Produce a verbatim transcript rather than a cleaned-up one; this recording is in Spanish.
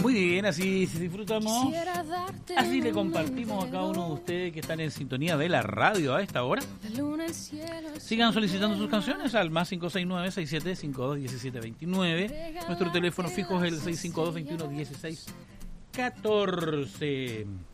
Muy bien, así disfrutamos, así le compartimos a cada uno de ustedes que están en sintonía de la radio a esta hora. Sigan solicitando sus canciones al más cinco seis nueve, seis siete cinco dos, uno siete dos nueve. Nuestro teléfono fijo es el seis cinco dos, veintiuno dieciséis catorce.